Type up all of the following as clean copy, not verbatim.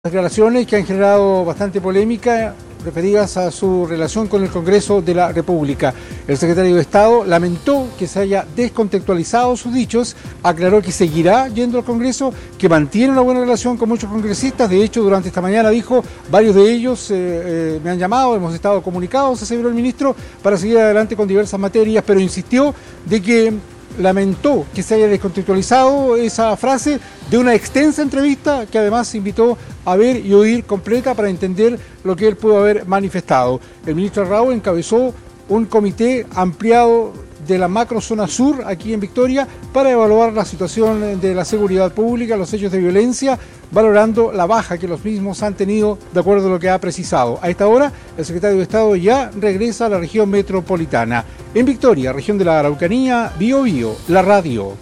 Declaraciones que han generado bastante polémica referidas a su relación con el Congreso de la República. El secretario de Estado lamentó que se haya descontextualizado sus dichos, aclaró que seguirá yendo al Congreso, que mantiene una buena relación con muchos congresistas. De hecho, durante esta mañana dijo, varios de ellos me han llamado, hemos estado comunicados, aseguró el ministro, para seguir adelante con diversas materias, pero insistió de que lamentó que se haya descontextualizado esa frase de una extensa entrevista que además invitó a ver y oír completa para entender lo que él pudo haber manifestado. El ministro Raúl encabezó un comité ampliado de la macrozona sur aquí en Victoria para evaluar la situación de la seguridad pública, los hechos de violencia, valorando la baja que los mismos han tenido de acuerdo a lo que ha precisado. A esta hora, el secretario de Estado ya regresa a la región metropolitana. En Victoria, región de la Araucanía, Bío Bío, la radio.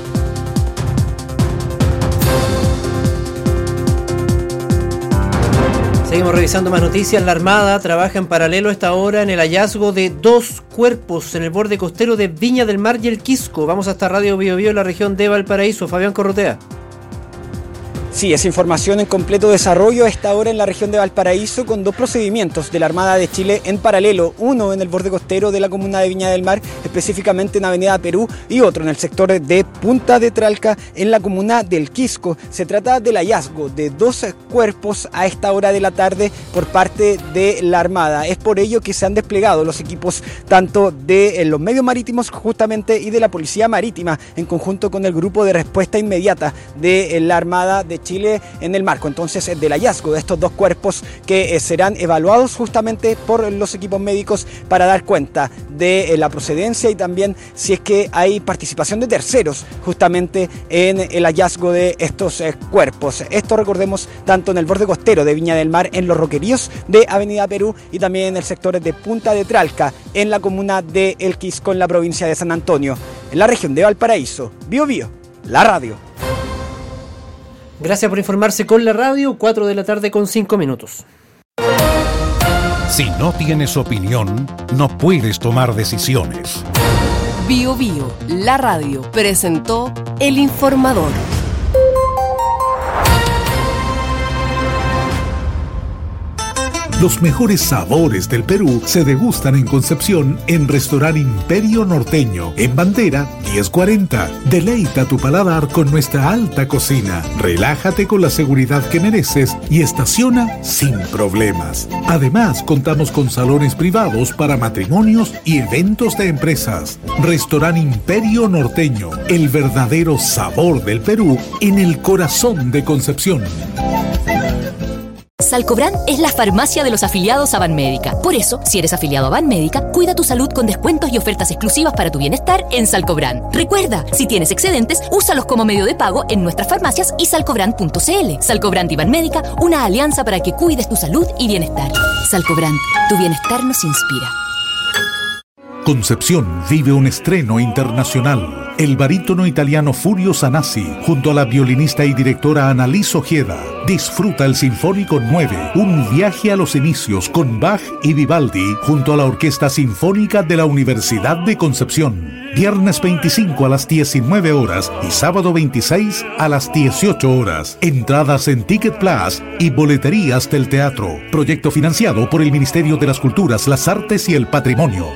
Seguimos revisando más noticias. La Armada trabaja en paralelo a esta hora en el hallazgo de 2 cuerpos en el borde costero de Viña del Mar y El Quisco. Vamos hasta Radio Bío Bío en la región de Valparaíso. Fabián Corrotea. Sí, es información en completo desarrollo a esta hora en la región de Valparaíso, con 2 procedimientos de la Armada de Chile en paralelo, uno en el borde costero de la comuna de Viña del Mar, específicamente en Avenida Perú, y otro en el sector de Punta de Tralca, en la comuna del Quisco. Se trata del hallazgo de 2 cuerpos a esta hora de la tarde por parte de la Armada. Es por ello que se han desplegado los equipos tanto de los medios marítimos justamente y de la Policía Marítima, en conjunto con el grupo de respuesta inmediata de la Armada de Chile en el marco entonces del hallazgo de estos 2 cuerpos que serán evaluados justamente por los equipos médicos para dar cuenta de la procedencia y también si es que hay participación de terceros justamente en el hallazgo de estos cuerpos. Esto, recordemos, tanto en el borde costero de Viña del Mar, en los roqueríos de Avenida Perú, y también en el sector de Punta de Tralca, en la comuna de El Quisco, en la provincia de San Antonio. En la región de Valparaíso, Bío Bío, la radio. Gracias por informarse con la radio, 4 de la tarde con 5 minutos. Si no tienes opinión, no puedes tomar decisiones. Bío Bío, la radio, presentó El Informador. Los mejores sabores del Perú se degustan en Concepción en Restaurante Imperio Norteño, en Bandera 1040. Deleita tu paladar con nuestra alta cocina. Relájate con la seguridad que mereces y estaciona sin problemas. Además, contamos con salones privados para matrimonios y eventos de empresas. Restaurante Imperio Norteño, el verdadero sabor del Perú en el corazón de Concepción. Salcobran es la farmacia de los afiliados a Banmédica. Por eso, si eres afiliado a Banmédica, cuida tu salud con descuentos y ofertas exclusivas para tu bienestar en Salcobran. Recuerda, si tienes excedentes, úsalos como medio de pago en nuestras farmacias y salcobran.cl. Salcobran y Banmédica, una alianza para que cuides tu salud y bienestar. Salcobran, tu bienestar nos inspira. Concepción vive un estreno internacional. El barítono italiano Furio Sanasi, junto a la violinista y directora Annalise Ojeda, disfruta el Sinfónico 9, un viaje a los inicios con Bach y Vivaldi, junto a la Orquesta Sinfónica de la Universidad de Concepción. Viernes 25 a las 19 horas y sábado 26 a las 18 horas. Entradas en Ticket Plus y boleterías del teatro. Proyecto financiado por el Ministerio de las Culturas, las Artes y el Patrimonio.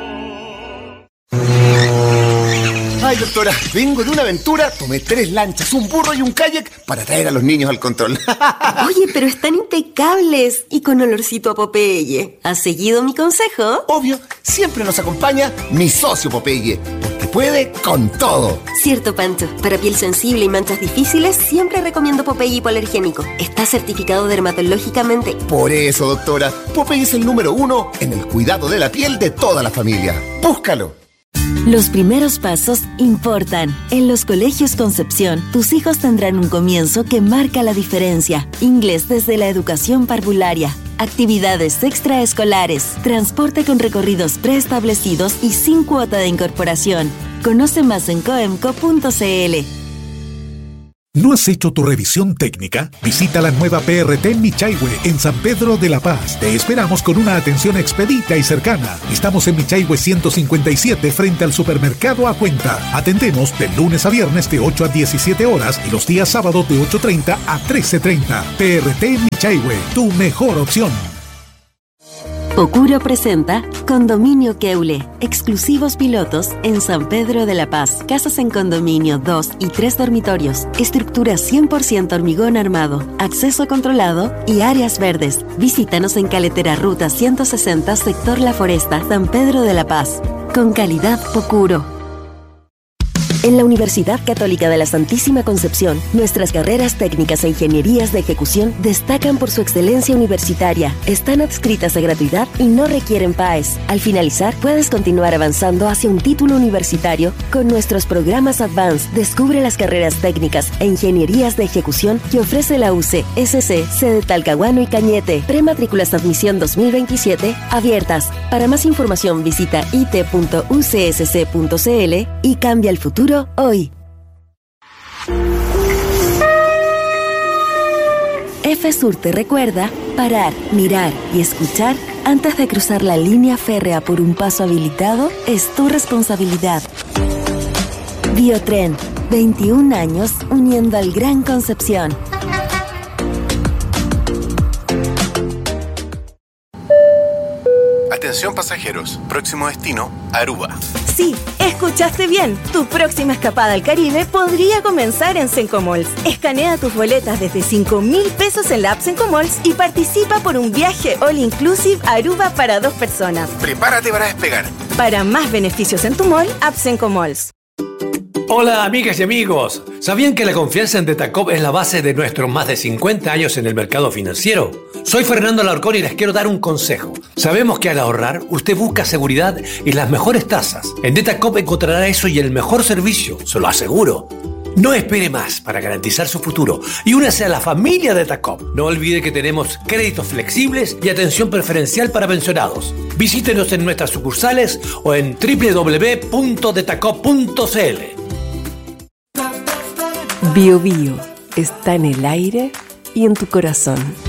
Ay, doctora, vengo de una aventura, tomé 3 lanchas, un burro y un kayak para traer a los niños al control. Oye, pero están impecables y con olorcito a Popeye. ¿Has seguido mi consejo? Obvio, siempre nos acompaña mi socio Popeye, porque puede con todo. Cierto, Pancho. Para piel sensible y manchas difíciles, siempre recomiendo Popeye hipoalergénico. Está certificado dermatológicamente. Por eso, doctora, Popeye es el número 1 en el cuidado de la piel de toda la familia. Búscalo. Los primeros pasos importan. En los colegios Concepción, tus hijos tendrán un comienzo que marca la diferencia. Inglés desde la educación parvularia, actividades extraescolares, transporte con recorridos preestablecidos y sin cuota de incorporación. Conoce más en coemco.cl. ¿No has hecho tu revisión técnica? Visita la nueva PRT en Michaihue, en San Pedro de la Paz. Te esperamos con una atención expedita y cercana. Estamos en Michaihue 157 frente al supermercado A Cuenta. Atendemos de lunes a viernes de 8 a 17 horas y los días sábados de 8:30 a 13:30. PRT en Michaihue, tu mejor opción. Pocuro presenta Condominio Keule, exclusivos pilotos en San Pedro de la Paz. Casas en condominio 2 y 3 dormitorios, estructura 100% hormigón armado, acceso controlado y áreas verdes. Visítanos en Caletera Ruta 160, sector La Foresta, San Pedro de la Paz. Con calidad Pocuro. En la Universidad Católica de la Santísima Concepción, nuestras carreras técnicas e ingenierías de ejecución destacan por su excelencia universitaria. Están adscritas a gratuidad y no requieren PAES. Al finalizar, puedes continuar avanzando hacia un título universitario con nuestros programas Advanced. Descubre las carreras técnicas e ingenierías de ejecución que ofrece la UCSC, sede Talcahuano y Cañete. Prematrículas de admisión 2027 abiertas. Para más información visita it.ucsc.cl y cambia el futuro hoy. FSUR te recuerda parar, mirar y escuchar antes de cruzar la línea férrea por un paso habilitado es tu responsabilidad. Biotren, 21 años uniendo al Gran Concepción. Atención pasajeros, próximo destino, Aruba. Sí, escuchaste bien. Tu próxima escapada al Caribe podría comenzar en Sencomalls. Escanea tus boletas desde 5.000 pesos en la app Sencomalls y participa por un viaje all inclusive a Aruba para 2 personas. Prepárate para despegar. Para más beneficios en tu mall, app Sencomalls. Hola amigas y amigos, ¿sabían que la confianza en Detacop es la base de nuestros más de 50 años en el mercado financiero? Soy Fernando Alarcón y les quiero dar un consejo. Sabemos que al ahorrar, usted busca seguridad y las mejores tasas. En Detacop encontrará eso y el mejor servicio, se lo aseguro. No espere más para garantizar su futuro y únase a la familia Detacop. No olvide que tenemos créditos flexibles y atención preferencial para pensionados. Visítenos en nuestras sucursales o en www.detacop.cl. Bio Bio está en el aire y en tu corazón.